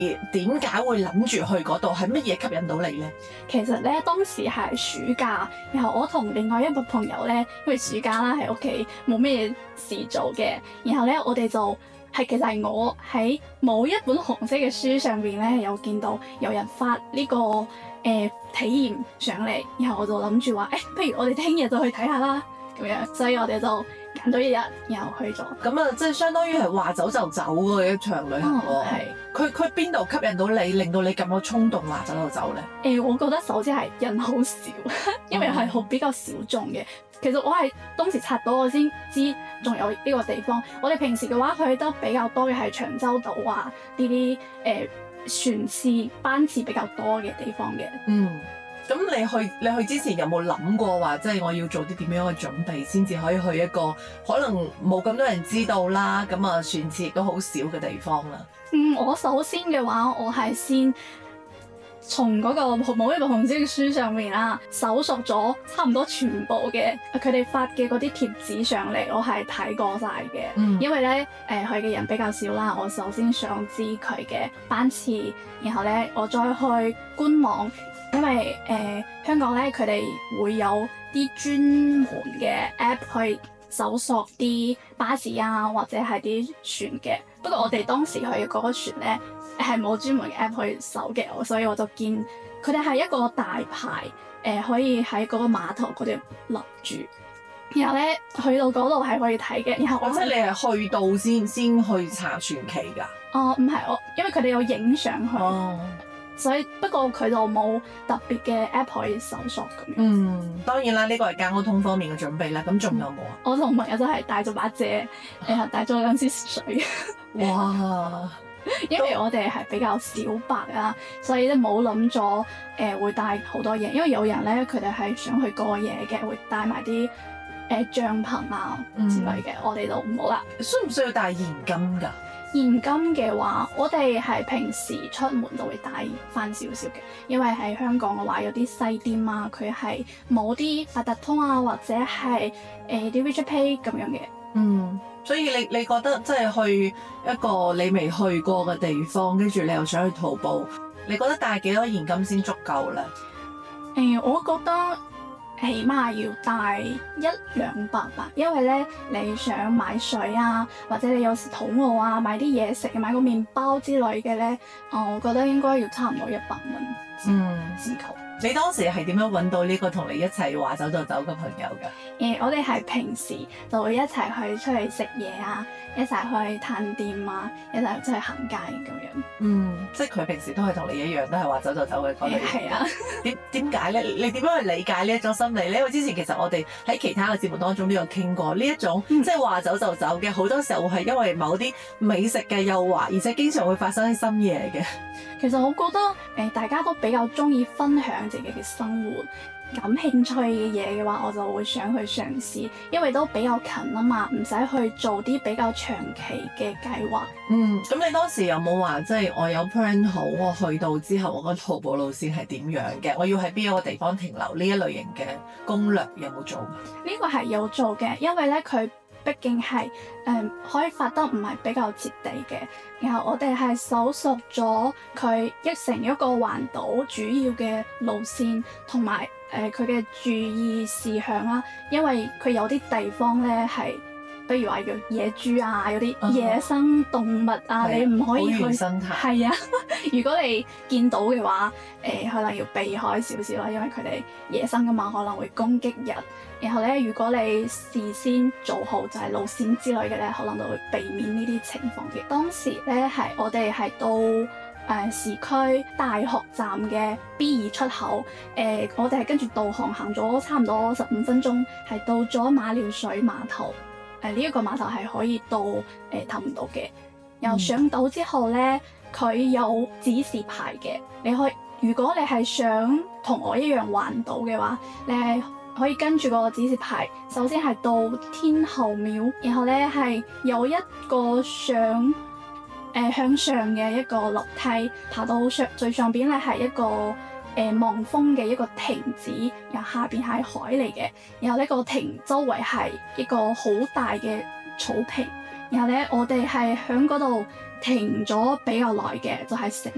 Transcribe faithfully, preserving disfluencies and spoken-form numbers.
點解會諗住去嗰度？係乜嘢吸引到你咧？ 其實咧當時係暑假，然後我同另外一個朋友咧，因為暑假啦喺屋企冇咩事做嘅，然後咧我哋就係其實係我喺某一本紅色嘅書上邊咧有見到有人發呢、這個誒、呃、體驗上嚟，然後我就諗住話誒，不如我哋聽日就去睇下啦咁樣，所以我哋就揀咗一日，然後去咗。 咁啊，即係相當於係話走就走嘅一場旅行喎。 係、 哦。佢佢邊度吸引到你，令到你咁有衝動話走就走咧？ 誒、呃，我覺得首先係人好少，因為係好比較小眾嘅。其實我係當時刷到我先知仲有呢個地方。我哋平時嘅話去得比較多嘅係長洲島啊，呢啲誒船次班次比較多嘅地方嘅。 嗯。咁你去你去之前有冇諗過話，即係我要做啲點樣嘅準備，先至可以去一個可能冇咁多人知道啦，咁啊船次亦都好少嘅地方啦？ 嗯，我首先嘅話，我係先從嗰個某一個紅色嘅書上面啦，搜索咗差唔多全部嘅佢哋發嘅嗰啲貼紙上嚟，我係睇過晒嘅。嗯、因為咧誒佢嘅人比較少啦，我首先想知佢嘅班次，然後咧我再去官網。因為誒、呃、香港咧，佢哋會有啲專門嘅 app 去搜索啲巴士啊，或者係啲船嘅。不過我哋當時去嗰個船咧係冇專門嘅 app 去搜嘅，所以我就見佢哋係一個大牌誒、呃，可以喺嗰個碼頭嗰度立住，然後咧去到嗰度係可以睇嘅。然後我即係你係去到先先去查船期㗎？ 哦，唔係我，因為佢哋有影相去。哦。所以不過佢就冇特別嘅 app 可以搜索咁樣。 嗯，當然啦，呢個係交通方面嘅準備啦。咁仲有冇啊？ 我同朋友都係帶咗把遮，然後帶咗兩支水。 哇！ 因為我哋係比較小白啊，所以咧冇諗咗誒會帶好多嘢。因為有人咧佢哋係想去過夜嘅，會帶埋啲誒帳篷啊之類嘅。嗯、我哋就唔好啦。 需唔需要帶現金㗎？ 現金嘅話，我哋係平時出門都會帶翻少少嘅，因為喺香港嘅話有啲細店啊，佢係冇啲八達通啊，或者係誒啲 WeChat Pay 咁樣嘅。 嗯，所以你你覺得即係去一個你未去過嘅地方，跟住你又想去徒步，你覺得帶幾多現金先足夠咧？ 誒、呃，我覺得起碼要帶一兩百吧，因為咧你想買水啊，或者你有時肚餓啊，買啲嘢食，買個麵包之類嘅咧，我覺得應該要差唔多一百蚊。嗯，先夠。 你當時係點樣揾到呢個同你一齊話走就走嘅朋友㗎？ 誒、呃，我哋係平時就會一齊去出去食嘢啊，一齊去探店啊，一齊出去行街咁樣。 嗯，即係佢平時都係同你一樣，都係話走就走嘅嗰類。 係啊。點點解咧？你點樣去理解呢一種心理咧？因為之前其實我哋喺其他嘅節目當中都有傾過呢一種，嗯、即係話走就走嘅，好多時候係因為某啲美食嘅誘惑，而且經常會發生喺深夜嘅。 其實我覺得誒、呃，大家都比較中意分享自己嘅生活，感興趣嘅嘢嘅話，我就會想去嘗試，因為都比較近啊嘛，唔使去做啲比較長期嘅計劃。 嗯，咁你當時有冇話即係我有 plan 好，我去到之後我個徒步路線係點樣嘅？我要喺邊一個地方停留？呢一類型嘅攻略有冇做？ 呢個係有做嘅，因為咧佢畢竟係誒、呃、可以發得唔係比較接地嘅，然後我哋係搜索咗佢一成一個環島主要嘅路線同埋誒佢嘅注意事項啦，因為佢有啲地方咧係，比如話有野豬啊，有啲野生動物啊，嗯、你唔可以去。係啊，如果你見到嘅話，誒、呃、可能要避開少少啦，因為佢哋野生噶嘛，可能會攻擊人。然後咧，如果你事先做好就係路線之類嘅咧，可能就會避免呢啲情況嘅。當時咧係我哋係到誒、呃、市區大學站嘅 B 二出口，誒、呃、我哋係跟住導航行咗差唔多十五分鐘，係到咗馬料水碼頭。誒呢一個碼頭係可以到誒氹唔到嘅。然後上島之後咧，佢有指示牌嘅，你可以如果你係想同我一樣環島嘅話，你係可以跟住個指示牌，首先係到天后廟，然後咧係有一個上誒、呃、向上嘅一個樓梯，爬到上最上邊咧係一個誒、呃、望風嘅一個亭子，然後下邊係海嚟嘅，然後呢個亭周圍係一個好大嘅草坪，然後咧我哋係喺嗰度停咗比較耐嘅，就係、是、成